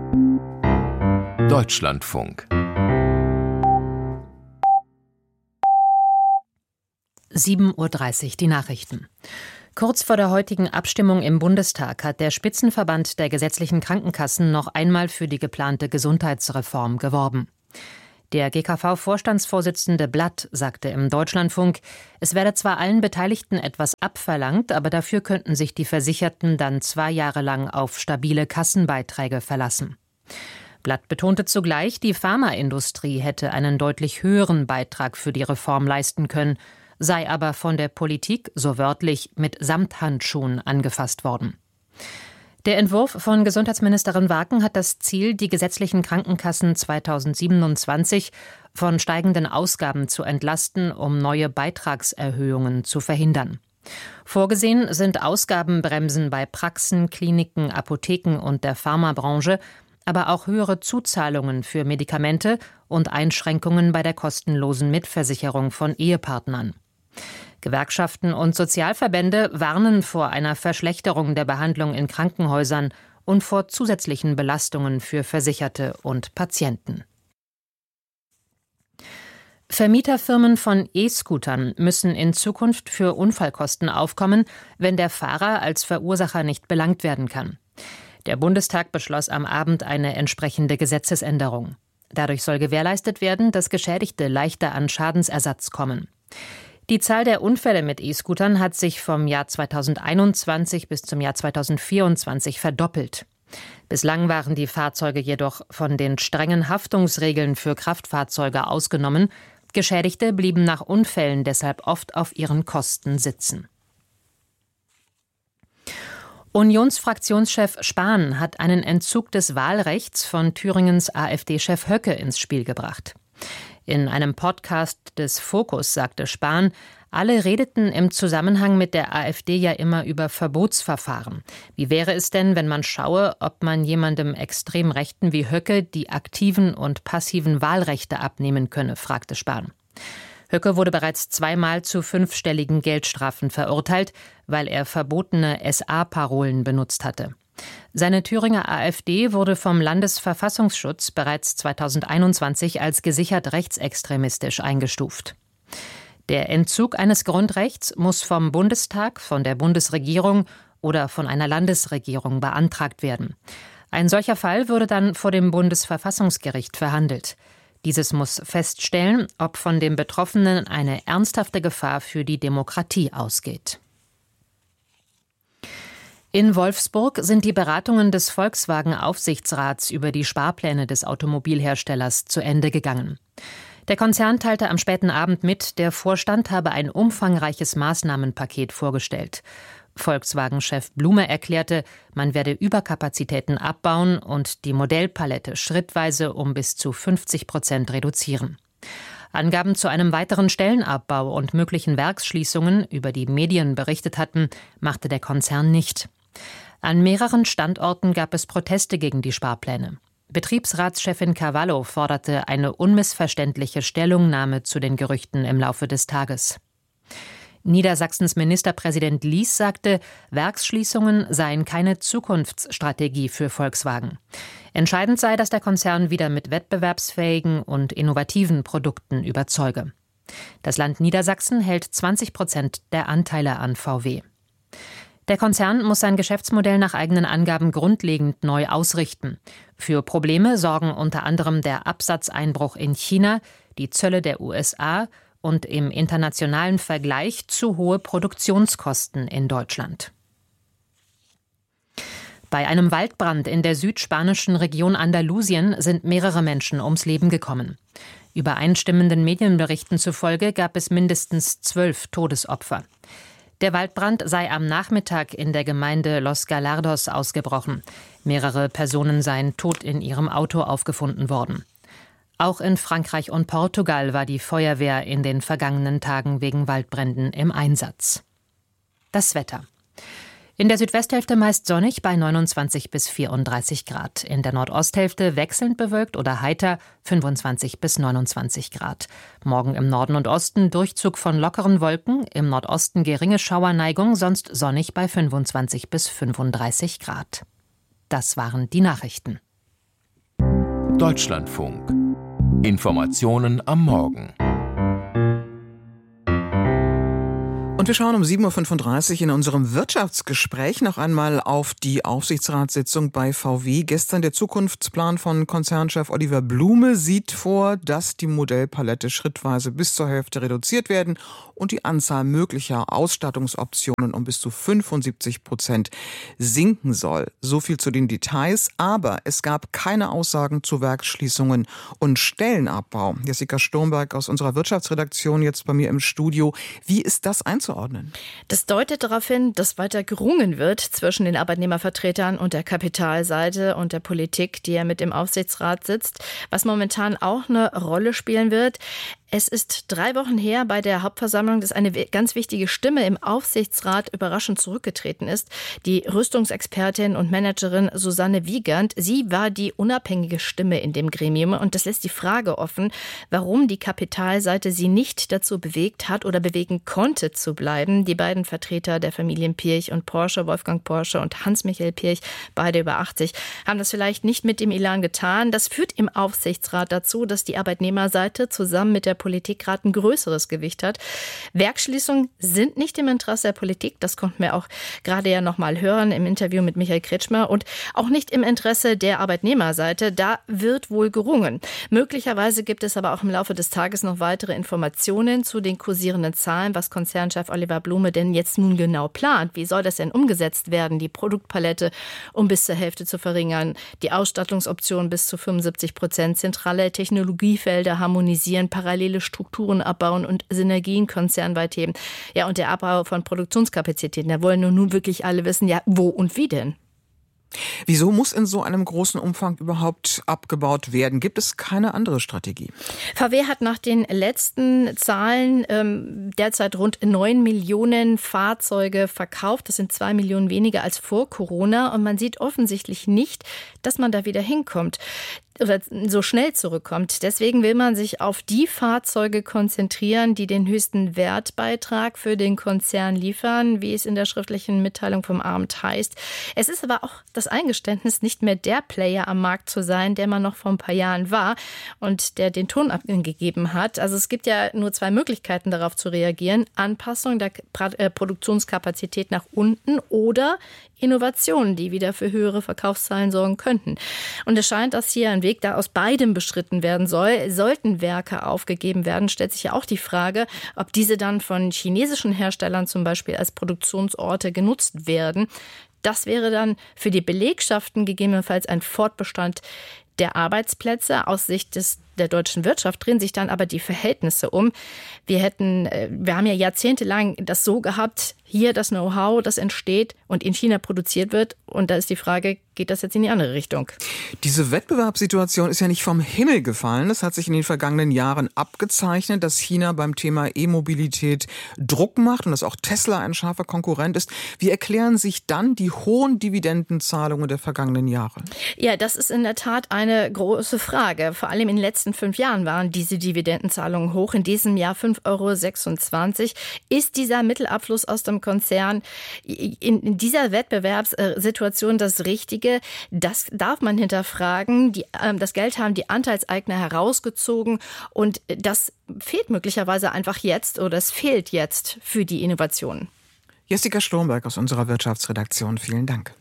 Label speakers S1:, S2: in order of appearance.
S1: Deutschlandfunk
S2: 7:30 Uhr, die Nachrichten. Kurz vor der heutigen Abstimmung im Bundestag hat der Spitzenverband der gesetzlichen Krankenkassen noch einmal für die geplante Gesundheitsreform geworben. Der GKV-Vorstandsvorsitzende Blatt sagte im Deutschlandfunk, es werde zwar allen Beteiligten etwas abverlangt, aber dafür könnten sich die Versicherten dann 2 Jahre lang auf stabile Kassenbeiträge verlassen. Blatt betonte zugleich, die Pharmaindustrie hätte einen deutlich höheren Beitrag für die Reform leisten können, sei aber von der Politik, so wörtlich, mit Samthandschuhen angefasst worden. Der Entwurf von Gesundheitsministerin Waken hat das Ziel, die gesetzlichen Krankenkassen 2027 von steigenden Ausgaben zu entlasten, um neue Beitragserhöhungen zu verhindern. Vorgesehen sind Ausgabenbremsen bei Praxen, Kliniken, Apotheken und der Pharmabranche, aber auch höhere Zuzahlungen für Medikamente und Einschränkungen bei der kostenlosen Mitversicherung von Ehepartnern. Gewerkschaften und Sozialverbände warnen vor einer Verschlechterung der Behandlung in Krankenhäusern und vor zusätzlichen Belastungen für Versicherte und Patienten. Vermieterfirmen von E-Scootern müssen in Zukunft für Unfallkosten aufkommen, wenn der Fahrer als Verursacher nicht belangt werden kann. Der Bundestag beschloss am Abend eine entsprechende Gesetzesänderung. Dadurch soll gewährleistet werden, dass Geschädigte leichter an Schadensersatz kommen. Die Zahl der Unfälle mit E-Scootern hat sich vom Jahr 2021 bis zum Jahr 2024 verdoppelt. Bislang waren die Fahrzeuge jedoch von den strengen Haftungsregeln für Kraftfahrzeuge ausgenommen. Geschädigte blieben nach Unfällen deshalb oft auf ihren Kosten sitzen. Unionsfraktionschef Spahn hat einen Entzug des Wahlrechts von Thüringens AfD-Chef Höcke ins Spiel gebracht. In einem Podcast des Focus sagte Spahn, alle redeten im Zusammenhang mit der AfD ja immer über Verbotsverfahren. Wie wäre es denn, wenn man schaue, ob man jemandem extrem Rechten wie Höcke die aktiven und passiven Wahlrechte abnehmen könne, fragte Spahn. Höcke wurde bereits 2-mal zu 5-stelligen Geldstrafen verurteilt, weil er verbotene SA-Parolen benutzt hatte. Seine Thüringer AfD wurde vom Landesverfassungsschutz bereits 2021 als gesichert rechtsextremistisch eingestuft. Der Entzug eines Grundrechts muss vom Bundestag, von der Bundesregierung oder von einer Landesregierung beantragt werden. Ein solcher Fall würde dann vor dem Bundesverfassungsgericht verhandelt. Dieses muss feststellen, ob von dem Betroffenen eine ernsthafte Gefahr für die Demokratie ausgeht. In Wolfsburg sind die Beratungen des Volkswagen-Aufsichtsrats über die Sparpläne des Automobilherstellers zu Ende gegangen. Der Konzern teilte am späten Abend mit, der Vorstand habe ein umfangreiches Maßnahmenpaket vorgestellt. Volkswagen-Chef Blume erklärte, man werde Überkapazitäten abbauen und die Modellpalette schrittweise um bis zu 50% reduzieren. Angaben zu einem weiteren Stellenabbau und möglichen Werksschließungen, über die Medien berichtet hatten, machte der Konzern nicht. An mehreren Standorten gab es Proteste gegen die Sparpläne. Betriebsratschefin Cavallo forderte eine unmissverständliche Stellungnahme zu den Gerüchten im Laufe des Tages. Niedersachsens Ministerpräsident Lies sagte, Werksschließungen seien keine Zukunftsstrategie für Volkswagen. Entscheidend sei, dass der Konzern wieder mit wettbewerbsfähigen und innovativen Produkten überzeuge. Das Land Niedersachsen hält 20% der Anteile an VW. Der Konzern muss sein Geschäftsmodell nach eigenen Angaben grundlegend neu ausrichten. Für Probleme sorgen unter anderem der Absatzeinbruch in China, die Zölle der USA und im internationalen Vergleich zu hohe Produktionskosten in Deutschland. Bei einem Waldbrand in der südspanischen Region Andalusien sind mehrere Menschen ums Leben gekommen. Übereinstimmenden Medienberichten zufolge gab es mindestens 12 Todesopfer. Der Waldbrand sei am Nachmittag in der Gemeinde Los Gallardos ausgebrochen. Mehrere Personen seien tot in ihrem Auto aufgefunden worden. Auch in Frankreich und Portugal war die Feuerwehr in den vergangenen Tagen wegen Waldbränden im Einsatz. Das Wetter. In der Südwesthälfte meist sonnig bei 29 bis 34 Grad. In der Nordosthälfte wechselnd bewölkt oder heiter 25 bis 29 Grad. Morgen im Norden und Osten Durchzug von lockeren Wolken, im Nordosten geringe Schauerneigung, sonst sonnig bei 25 bis 35 Grad. Das waren die Nachrichten.
S1: Deutschlandfunk. Informationen am Morgen.
S3: Und wir schauen um 7.35 Uhr in unserem Wirtschaftsgespräch noch einmal auf die Aufsichtsratssitzung bei VW. Gestern der Zukunftsplan von Konzernchef Oliver Blume sieht vor, dass die Modellpalette schrittweise bis zur Hälfte reduziert werden und die Anzahl möglicher Ausstattungsoptionen um bis zu 75% sinken soll. So viel zu den Details, aber es gab keine Aussagen zu Werksschließungen und Stellenabbau. Jessica Sturmberg aus unserer Wirtschaftsredaktion jetzt bei mir im Studio. Wie ist das einzuordnen?
S4: Das deutet darauf hin, dass weiter gerungen wird zwischen den Arbeitnehmervertretern und der Kapitalseite und der Politik, die ja mit im Aufsichtsrat sitzt. Was momentan auch eine Rolle spielen wird: Es ist 3 Wochen her bei der Hauptversammlung, dass eine ganz wichtige Stimme im Aufsichtsrat überraschend zurückgetreten ist. Die Rüstungsexpertin und Managerin Susanne Wiegand. Sie war die unabhängige Stimme in dem Gremium. Und das lässt die Frage offen, warum die Kapitalseite sie nicht dazu bewegt hat oder bewegen konnte zu bleiben. Die beiden Vertreter der Familien Pirch und Porsche, Wolfgang Porsche und Hans-Michael Pirch, beide über 80, haben das vielleicht nicht mit dem Elan getan. Das führt im Aufsichtsrat dazu, dass die Arbeitnehmerseite zusammen mit der Politik gerade ein größeres Gewicht hat. Werksschließungen sind nicht im Interesse der Politik. Das konnten wir auch gerade ja noch mal hören im Interview mit Michael Kretschmer. Und auch nicht im Interesse der Arbeitnehmerseite. Da wird wohl gerungen. Möglicherweise gibt es aber auch im Laufe des Tages noch weitere Informationen zu den kursierenden Zahlen, was Konzernchef Oliver Blume denn jetzt nun genau plant. Wie soll das denn umgesetzt werden? Die Produktpalette um bis zur Hälfte zu verringern, die Ausstattungsoption bis zu 75%, zentrale Technologiefelder harmonisieren, parallele Strukturen abbauen und Synergien konzernweit heben. Ja, und der Abbau von Produktionskapazitäten. Da wollen nun wirklich alle wissen, ja, wo und wie denn?
S3: Wieso muss in so einem großen Umfang überhaupt abgebaut werden? Gibt es keine andere Strategie?
S4: VW hat nach den letzten Zahlen derzeit rund 9 Millionen Fahrzeuge verkauft. Das sind 2 Millionen weniger als vor Corona. Und man sieht offensichtlich nicht, dass man da wieder hinkommt oder so schnell zurückkommt. Deswegen will man sich auf die Fahrzeuge konzentrieren, die den höchsten Wertbeitrag für den Konzern liefern, wie es in der schriftlichen Mitteilung vom Amt heißt. Es ist aber auch das Eingeständnis, nicht mehr der Player am Markt zu sein, der man noch vor ein paar Jahren war und der den Ton abgegeben hat. Also es gibt ja nur 2 Möglichkeiten, darauf zu reagieren: Anpassung der Produktionskapazität nach unten oder Innovationen, die wieder für höhere Verkaufszahlen sorgen könnten. Und es scheint, dass hier ein Weg da aus beidem beschritten werden soll. Sollten Werke aufgegeben werden, stellt sich ja auch die Frage, ob diese dann von chinesischen Herstellern zum Beispiel als Produktionsorte genutzt werden. Das wäre dann für die Belegschaften gegebenenfalls ein Fortbestand der Arbeitsplätze. Aus Sicht der deutschen Wirtschaft drehen sich dann aber die Verhältnisse um. Wir haben ja jahrzehntelang das so gehabt, hier das Know-how, das entsteht und in China produziert wird. Und da ist die Frage, geht das jetzt in die andere Richtung?
S3: Diese Wettbewerbssituation ist ja nicht vom Himmel gefallen. Es hat sich in den vergangenen Jahren abgezeichnet, dass China beim Thema E-Mobilität Druck macht und dass auch Tesla ein scharfer Konkurrent ist. Wie erklären sich dann die hohen Dividendenzahlungen der vergangenen Jahre?
S4: Ja, das ist in der Tat eine große Frage. Vor allem in den letzten 5 Jahren waren diese Dividendenzahlungen hoch. In diesem Jahr 5,26 €. Ist dieser Mittelabfluss aus dem Konzern in dieser Wettbewerbssituation das Richtige? Das darf man hinterfragen. Das Geld haben die Anteilseigner herausgezogen und das fehlt möglicherweise einfach jetzt oder es fehlt jetzt für die Innovationen.
S3: Jessica Sturmberg aus unserer Wirtschaftsredaktion, vielen Dank.